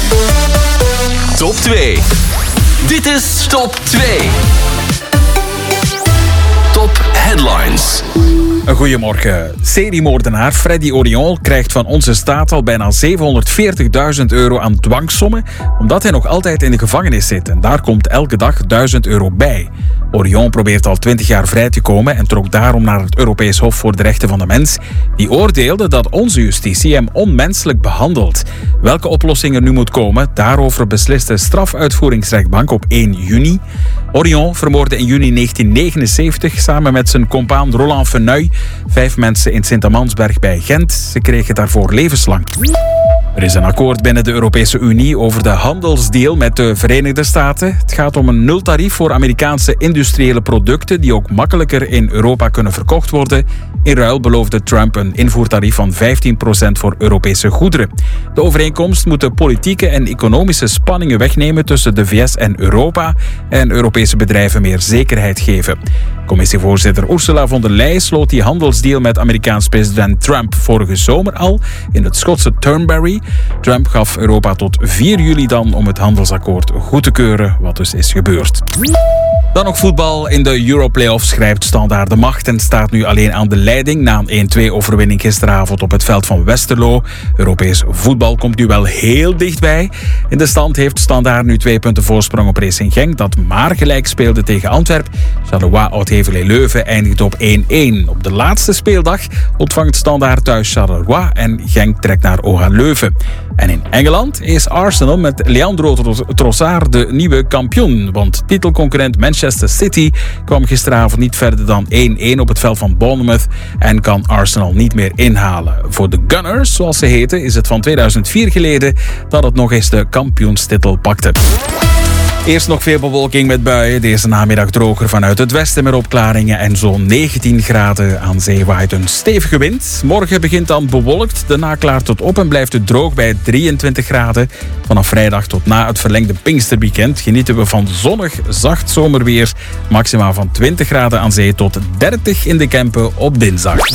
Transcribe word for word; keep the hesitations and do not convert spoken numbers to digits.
Top twee. Dit is Top twee. Top Headlines. Goedemorgen. Seriemoordenaar Freddy Orion krijgt van onze staat al bijna zevenhonderdveertigduizend euro aan dwangsommen, omdat hij nog altijd in de gevangenis zit. En daar komt elke dag duizend euro bij. Orion probeert al twintig jaar vrij te komen en trok daarom naar het Europees Hof voor de Rechten van de Mens. Die oordeelde dat onze justitie hem onmenselijk behandelt. Welke oplossing er nu moet komen, daarover beslist de strafuitvoeringsrechtbank op één juni. Orion vermoordde in juni negentien negenenzeventig samen met zijn compaan Roland Feneuil vijf mensen in Sint-Amansberg bij Gent. Ze kregen daarvoor levenslang. Er is een akkoord binnen de Europese Unie over de handelsdeal met de Verenigde Staten. Het gaat om een nultarief voor Amerikaanse industriële producten die ook makkelijker in Europa kunnen verkocht worden. In ruil beloofde Trump een invoertarief van vijftien procent voor Europese goederen. De overeenkomst moet de politieke en economische spanningen wegnemen tussen de V S en Europa en Europese bedrijven meer zekerheid geven. Commissievoorzitter Ursula von der Leyen sloot die handelsdeal met Amerikaans president Trump vorige zomer al in het Schotse Turnberry. Trump gaf Europa tot vier juli dan om het handelsakkoord goed te keuren, wat dus is gebeurd. Dan nog voetbal. In de Europlayoffs grijpt Standaard de macht en staat nu alleen aan de leiding na een één-twee overwinning gisteravond op het veld van Westerlo. Europees voetbal komt nu wel heel dichtbij. In de stand heeft Standaard nu twee punten voorsprong op Racing Genk, dat maar gelijk speelde tegen Antwerp. Charleroi Oud-Heverlee-Leuven eindigt op één-één. Op de laatste speeldag ontvangt Standaard thuis Charleroi en Genk trekt naar O H Leuven. En in Engeland is Arsenal met Leandro Trossard de nieuwe kampioen, want titelconcurrent Manchester City kwam gisteravond niet verder dan één-één op het veld van Bournemouth en kan Arsenal niet meer inhalen. Voor de Gunners, zoals ze heten, is het van tweeduizend vier geleden dat het nog eens de kampioenstitel pakte. Eerst nog veel bewolking met buien. Deze namiddag droger vanuit het westen met opklaringen en zo'n negentien graden. Aan zee waait een stevige wind. Morgen begint dan bewolkt. Daarna klaart het op en blijft het droog bij drieëntwintig graden. Vanaf vrijdag tot na het verlengde Pinksterweekend genieten we van zonnig, zacht zomerweer. Maxima van twintig graden aan zee tot dertig in de Kempen op dinsdag.